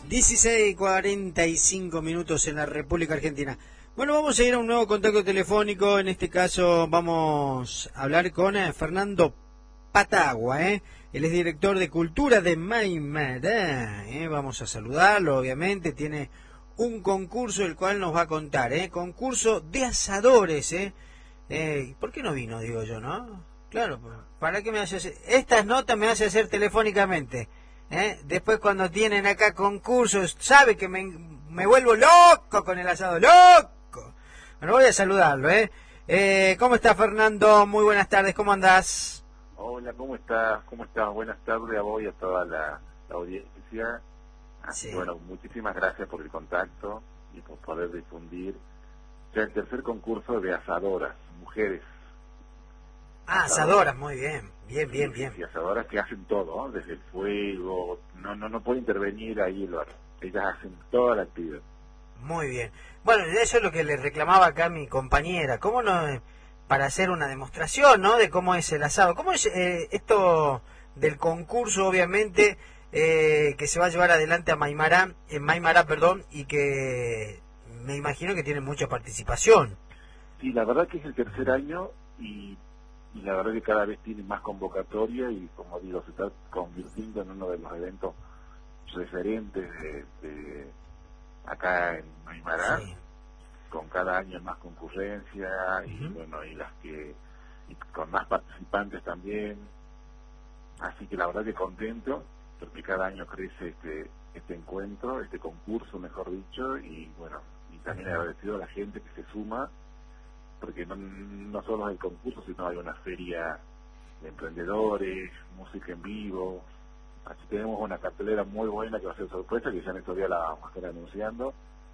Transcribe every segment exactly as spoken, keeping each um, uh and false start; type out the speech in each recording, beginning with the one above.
dieciséis cuarenta y cinco minutos en la República Argentina. Bueno, vamos a ir a un nuevo contacto telefónico. En este caso vamos a hablar con eh, Fernando Patagua, ¿eh? Él es director de Cultura de Maimará, ¿eh? Vamos a saludarlo, obviamente. Tiene un concurso el cual nos va a contar, ¿eh? Concurso de asadores, ¿eh? eh ¿Por qué no vino, digo yo, no? Claro, ¿para qué me hace hacer? Estas notas me hace hacer telefónicamente. ¿Eh? Después cuando tienen acá concursos, sabe que me, me vuelvo loco con el asado, loco. Bueno, voy a saludarlo, ¿eh? eh ¿Cómo está, Fernando? Muy buenas tardes, ¿cómo andás? Hola, ¿cómo estás? ¿Cómo estás? Buenas tardes a vos y a toda la, la audiencia. Así sí. Bueno, muchísimas gracias por el contacto y por poder difundir ya el tercer concurso de asadoras, mujeres. Ah, asadoras, muy bien, bien, bien, bien. Y asadoras que hacen todo, ¿no? Desde el fuego, no no no puede intervenir ahí el horno. Ellas hacen toda la actividad. Muy bien. Bueno, eso es lo que le reclamaba acá a mi compañera. ¿Cómo no, para hacer una demostración, ¿no? De cómo es el asado? ¿Cómo es eh, esto del concurso, obviamente, eh, que se va a llevar adelante a Maimará, en Maimará, perdón, y que me imagino que tiene mucha participación? Sí, la verdad que es el tercer año y y la verdad que cada vez tiene más convocatoria y, como digo, se está convirtiendo en uno de los eventos referentes de, de acá en Maimará, sí. Con cada año más concurrencia y uh-huh. bueno, y las que y con más participantes también, así que la verdad que contento porque cada año crece este este encuentro, este concurso, mejor dicho, y bueno, y también uh-huh. agradecido a la gente que se suma, porque no, no solo hay el concurso, sino hay una feria de emprendedores, música en vivo. Así tenemos una cartelera muy buena que va a ser sorpresa, que ya en estos días la vamos a estar anunciando.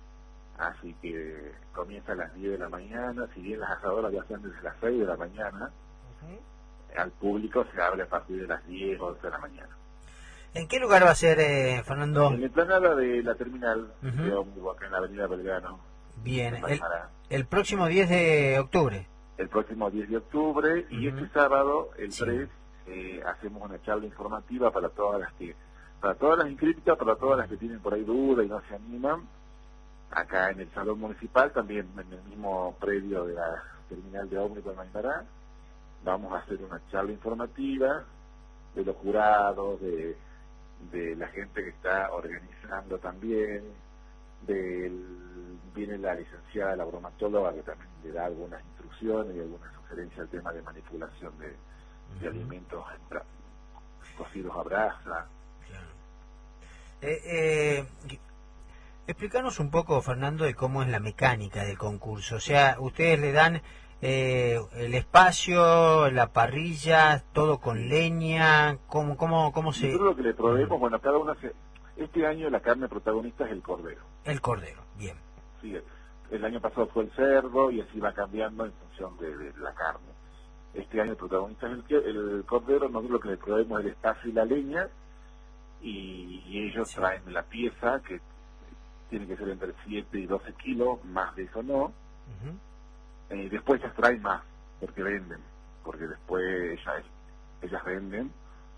Así que comienza a las diez de la mañana, si bien las asadoras ya están desde las seis de la mañana, uh-huh. al público se abre a partir de las diez o once de la mañana. ¿En qué lugar va a ser, eh, Fernando? En la explanada de la terminal, uh-huh. de ómnibus, acá en la avenida Belgrano. Bien, el, el próximo diez de octubre. El próximo diez de octubre, uh-huh. y este sábado, el sí. tres, eh, hacemos una charla informativa para todas las que, para todas las inscritas, para todas las que tienen por ahí duda y no se animan, acá en el Salón Municipal, también en el mismo predio de la terminal de ómnibus de Maimará. Vamos a hacer una charla informativa de los jurados, de, de la gente que está organizando también, del viene la licenciada, la bromatóloga, que también le da algunas instrucciones y algunas sugerencias al tema de manipulación de, de uh-huh. alimentos cocidos a brasa. Claro. Eh, eh, explícanos un poco, Fernando, de cómo es la mecánica del concurso. O sea, ustedes le dan eh, el espacio, la parrilla, todo con leña, ¿cómo, cómo, cómo se...? Nosotros lo que le proveemos, uh-huh. bueno, cada una se... Este año la carne protagonista es el cordero. El cordero, bien. Sí, el año pasado fue el cerdo y así va cambiando en función de, de la carne. Este año el protagonista es el, el cordero. Nosotros lo que le proveemos es el espacio y la leña, y, y ellos sí. traen la pieza, que tiene que ser entre siete y doce kilos, más de eso no. Uh-huh. Eh, después ellas traen más, porque venden, porque después ellas, ellas venden,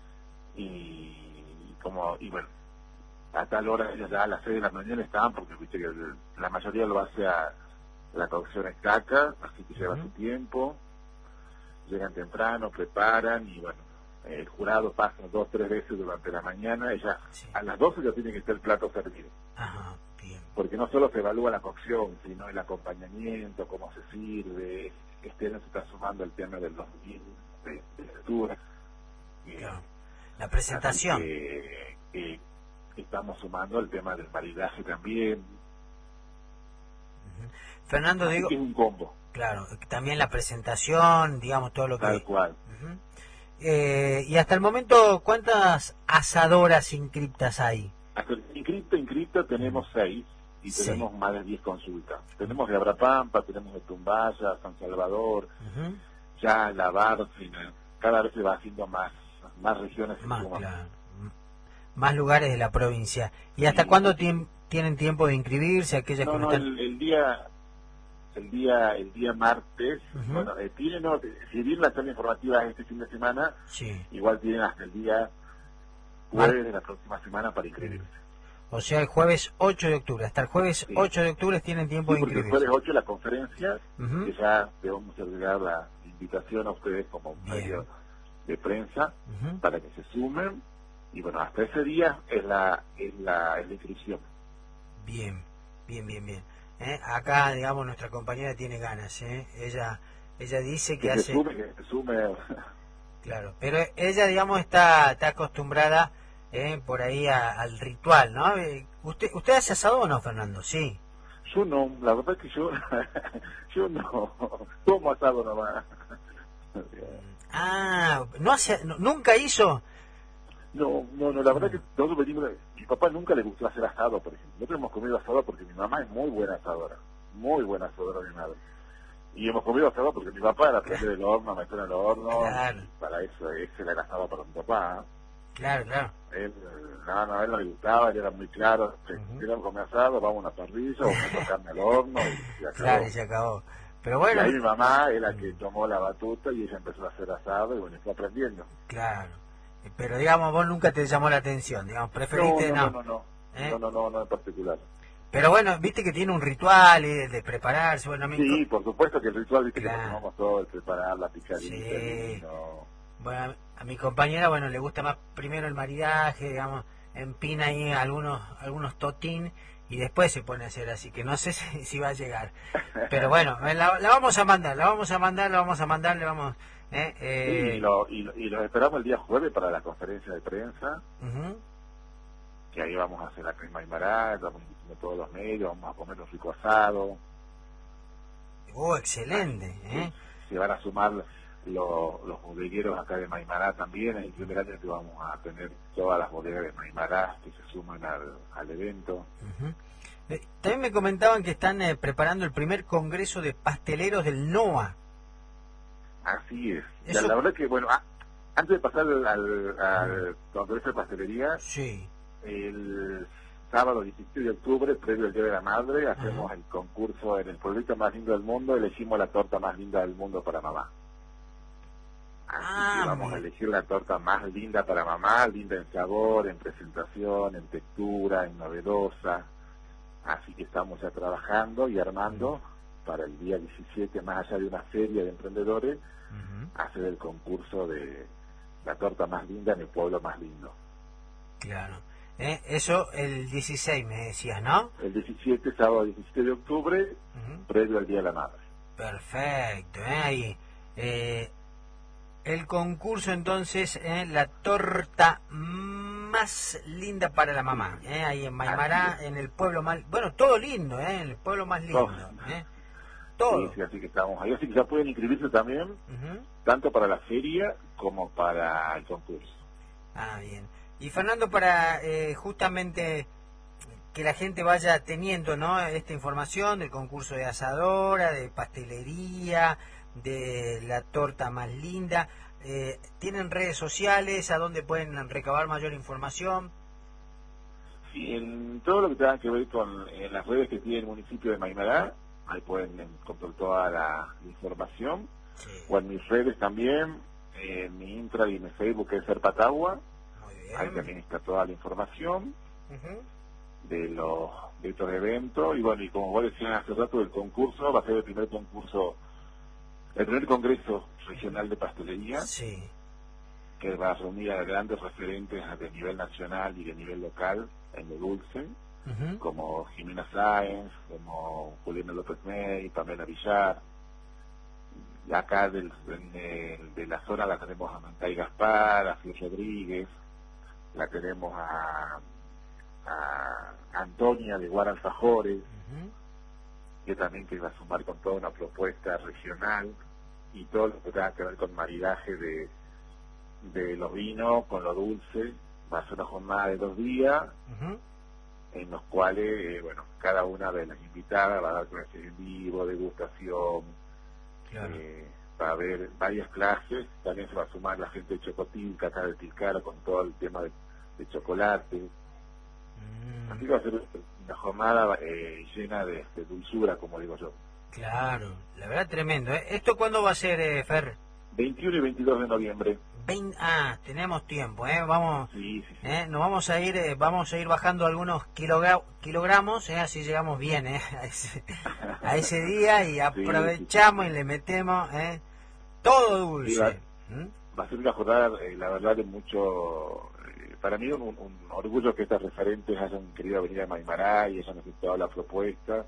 y como y bueno, a tal hora ellas ya a las seis de la mañana estaban, porque viste que la mayoría lo hace a la cocción estaca, así que lleva uh-huh. su tiempo, llegan temprano, preparan, y bueno, el jurado pasa dos, tres veces durante la mañana, ellas sí. a las doce ya tiene que estar el plato servido. Ajá, bien. Porque no solo se evalúa la cocción, sino el acompañamiento, cómo se sirve. Este año se está sumando el tema del dos mil de, de lectura. Claro. La presentación. Que, que estamos sumando el tema del maridaje también. Uh-huh. Fernando, así digo... que es un combo. Claro, también la presentación, digamos, todo lo que... Tal cual. Uh-huh. eh, y hasta el momento, ¿cuántas asadoras inscriptas hay? Hasta inscripto, inscripto tenemos seis. Y sí. tenemos más de diez consultas. Tenemos de Abrapampa, tenemos de Tumbaya, San Salvador, uh-huh. ya la Bárcena. Cada vez se va haciendo más, más regiones. Más, claro. Más lugares de la provincia. ¿Y hasta sí. cuándo tien, tienen tiempo de inscribirse aquellas no, que no, no están...? el, el día el día el día martes, uh-huh. bueno, eh, tienen, no, si bien la charla informativa es este fin de semana, sí. igual tienen hasta el día jueves de la próxima semana para inscribirse. O sea, el jueves ocho de octubre. Hasta el jueves sí. ocho de octubre tienen tiempo sí, de inscribirse. Porque el jueves ocho la conferencia, uh-huh. que ya te vamos a llegar la invitación a ustedes como Bien. medio de prensa uh-huh. para que se sumen. Y bueno, hasta ese día es la, es la, es la inscripción. Bien, bien, bien, bien. ¿Eh? Acá, digamos, nuestra compañera tiene ganas. ¿eh? Ella ella dice que, que hace... Se sume, que se sume. Claro, pero ella, digamos, está, está acostumbrada... Eh, por ahí a, al ritual, ¿no? Eh, ¿Usted usted hace asado o no, Fernando? Sí. Yo no, la verdad es que yo yo no como asado nomás. Ah, no hace, no, nunca hizo. No, no, no, la verdad es que nosotros venimos, mi papá nunca le gustó hacer asado, por ejemplo. Nosotros hemos comido asado porque mi mamá es muy buena asadora, muy buena asadora mi madre. Y hemos comido asado porque mi papá era prender el horno, meter en el horno, claro. Para eso, ese era el asado para mi papá. Claro, claro. Él, no, no, a él no le gustaba, él era muy claro, que uh-huh. querían comer asado, vamos a una parrilla, o meto carne al horno, y se acabó. Claro, y se acabó. Pero bueno... Y ahí mi mamá es la que tomó la batuta y ella empezó a hacer asado y bueno, fue aprendiendo. Claro, pero digamos, vos nunca te llamó la atención, digamos, preferiste... No, no, no, no, no, no, ¿Eh? no, no, no, no en particular. Pero bueno, viste que tiene un ritual eh, de prepararse, bueno... Me... Sí, por supuesto que el ritual, viste claro. que lo tomamos todo, el preparar la picadita, sí. el vino... Bueno, a mi compañera, bueno, le gusta más primero el maridaje, digamos, empina ahí algunos algunos totín y después se pone a hacer así, que no sé si, si va a llegar. Pero bueno, la, la vamos a mandar, la vamos a mandar, la vamos a mandar, le vamos... Eh, eh... Sí, y, lo, y, y los esperamos el día jueves para la conferencia de prensa, uh-huh. que ahí vamos a hacer la crema y mará, vamos a todos los medios, vamos a comer un rico asado. Oh, excelente, ¿eh? Se van a sumar... Los, los bodegueros acá de Maimará también, en el primer año que vamos a tener todas las bodegas de Maimará que se suman al, al evento. Uh-huh. eh, también me comentaban que están eh, preparando el primer congreso de pasteleros del NOA. Así es. Eso... Ya, la verdad que, bueno, a, antes de pasar al, al, al congreso de pastelería, sí. el sábado diecisiete de octubre, previo al Día de la Madre, hacemos uh-huh. el concurso en el pueblito más lindo del mundo, elegimos la torta más linda del mundo para mamá. Así ah, que vamos a elegir la torta más linda para mamá, linda en sabor, en presentación, en textura, en novedosa. Así que estamos ya trabajando y armando uh-huh. para el día diecisiete, más allá de una feria de emprendedores, uh-huh. hacer el concurso de la torta más linda en el pueblo más lindo. Claro. ¿Eh? Eso el dieciséis me decías, ¿no? El diecisiete, sábado diecisiete de octubre, uh-huh. previo al Día de la Madre. Perfecto, ¿eh? Ahí... Eh... El concurso entonces, eh, la torta más linda para la mamá, eh, ahí en Maimará, en el pueblo más, bueno, todo lindo, eh, en el pueblo más lindo, eh, todo. Sí, sí, así que estamos ahí, así que ya pueden inscribirse también, uh-huh. tanto para la feria como para el concurso. Ah, bien. Y Fernando, para eh, justamente que la gente vaya teniendo, ¿no?, esta información del concurso de asadora, de pastelería, de la torta más linda, eh, ¿tienen redes sociales a donde pueden recabar mayor información? Sí, en todo lo que tenga que ver con en las redes que tiene el municipio de Maimará, ahí pueden encontrar toda la información, sí. O en mis redes también, en mi intra y en mi Facebook, que es Ser Patagua, ahí también está toda la información uh-huh. de los de estos eventos, y bueno, y como vos decías hace rato, el concurso va a ser el primer concurso, el primer congreso regional de pastelería, sí. que va a reunir a grandes referentes de nivel nacional y de nivel local en lo dulce, uh-huh. como Jimena Sáenz, como Juliana López May, Pamela Villar. Y acá del, de, de la zona la tenemos a Mantay Gaspar, a Flor Rodríguez, la tenemos a, a Antonia de Guara Alfajores, uh-huh. que también que va a sumar con toda una propuesta regional y todo lo que tenga que ver con maridaje de, de los vinos con lo dulce. Va a ser una jornada de dos días uh-huh. en los cuales, eh, bueno, cada una de las invitadas va a dar clases en vivo, degustación, claro. eh, va a haber varias clases. También se va a sumar la gente de Chocotilca, acá de Tilcara, con todo el tema de, de chocolate. Mm. Así que va a ser una jornada eh, llena de, de dulzura, como digo yo. Claro, la verdad tremendo. ¿eh? ¿Esto cuándo va a ser, eh, Fer? veintiuno y veintidós de noviembre. veinte, ah, tenemos tiempo, ¿eh? Vamos, sí, sí, sí. ¿eh? Nos vamos a ir, eh, vamos a ir bajando algunos kilogra kilogramos, ¿eh? Así llegamos bien, ¿eh? A ese, a ese día y aprovechamos sí, sí, sí. Y le metemos, ¿eh? Todo dulce. Sí, va, ¿Mm? va a ser una jornada, eh, la verdad, de mucho... Eh, para mí un, un orgullo que estas referentes hayan querido venir a Maimará y hayan aceptado la propuesta.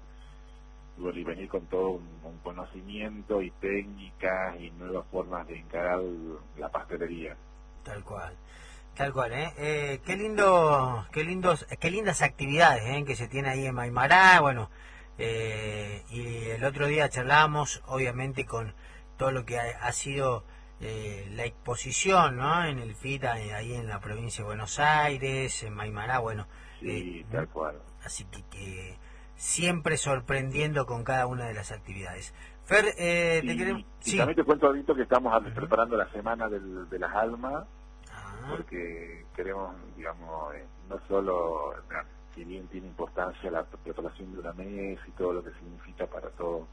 Y venir con todo un, un conocimiento y técnicas y nuevas formas de encarar la pastelería. Tal cual, tal cual, ¿eh? eh qué lindo, qué lindos, qué lindas actividades, ¿eh? Que se tiene ahí en Maimará, bueno, eh, y el otro día charlamos, obviamente, con todo lo que ha, ha sido eh, la exposición, ¿no? En el F I T, ahí en la provincia de Buenos Aires, en Maimará, bueno. Sí, eh, tal cual. Así que... que siempre sorprendiendo con cada una de las actividades. Fer, eh, sí, te queremos... Y sí. también te cuento, Adito, que estamos uh-huh. preparando la Semana del, de las Almas, uh-huh. porque queremos, digamos, eh, no solo, si bien tiene importancia la preparación de una mesa y todo lo que significa para todo,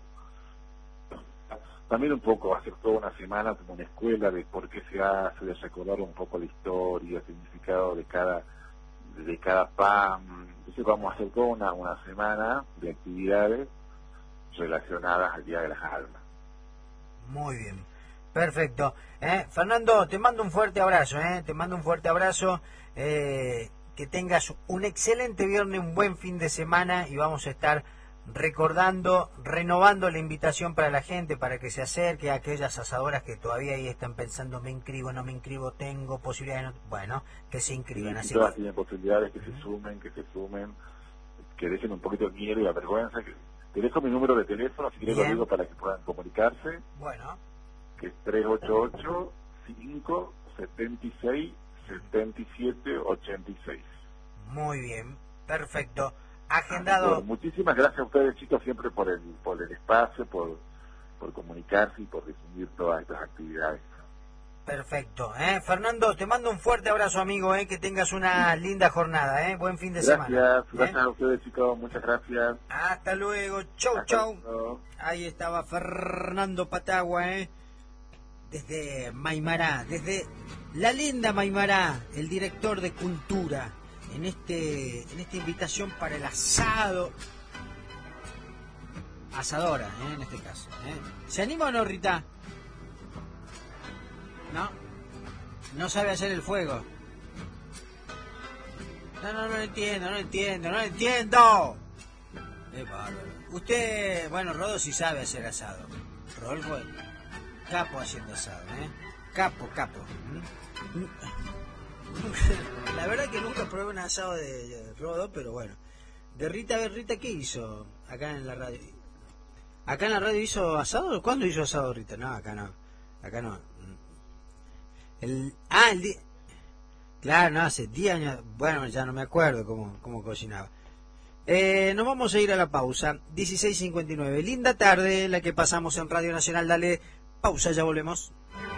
también un poco hacer toda una semana como una escuela de por qué se hace, de recordar un poco la historia, el significado de cada de cada pan. Entonces vamos a hacer toda una, una semana de actividades relacionadas al Día de las Almas. Muy bien, perfecto. ¿Eh? Fernando, te mando un fuerte abrazo, ¿eh? te mando un fuerte abrazo, eh, que tengas un excelente viernes, un buen fin de semana y vamos a estar recordando, renovando la invitación para la gente, para que se acerque a aquellas asadoras que todavía ahí están pensando, me inscribo, no me inscribo, tengo posibilidades, no... bueno, que se inscriban. Sí, así todas que... tienen posibilidades, que se sumen, que se sumen, que dejen un poquito el miedo y la vergüenza. Que... Te dejo mi número de teléfono, si quieres lo digo para que puedan comunicarse. Bueno. Que es tres ocho ocho, cinco siete seis, siete siete ocho seis. Muy bien, perfecto. Agendado. Bueno, muchísimas gracias a ustedes, chicos, siempre por el por el espacio, por, por comunicarse y por difundir todas estas actividades. Perfecto, ¿eh? Fernando, te mando un fuerte abrazo, amigo, ¿eh? Que tengas una linda jornada, ¿eh? Buen fin de gracias, semana. Gracias, gracias ¿eh? a ustedes, chicos, muchas gracias. Hasta luego, chau, Hasta chau. Luego. Ahí estaba Fernando Patagua, ¿eh? Desde Maimará, desde la linda Maimará, el director de Cultura. En este en esta invitación para el asado, asadora, ¿eh? En este caso, ¿eh? ¿Se anima o no, Rita? ¿No? No sabe hacer el fuego. No, no, no lo entiendo, no lo entiendo, no lo entiendo. Es bárbaro. Usted, bueno, Rodo sí sabe hacer asado. Rodolfo, capo haciendo asado, ¿eh? Capo, capo. ¿Mm? La verdad que nunca probé un asado de Rodo, pero bueno. De Rita, a ver, Rita, ¿qué hizo acá en la radio? ¿Acá en la radio hizo asado? ¿Cuándo hizo asado Rita? No, acá no. Acá no. El, ah, el día... Claro, no, hace diez años... Bueno, ya no me acuerdo cómo, cómo cocinaba. Eh, nos vamos a ir a la pausa. dieciséis cincuenta y nueve. Linda tarde la que pasamos en Radio Nacional. Dale pausa, ya volvemos.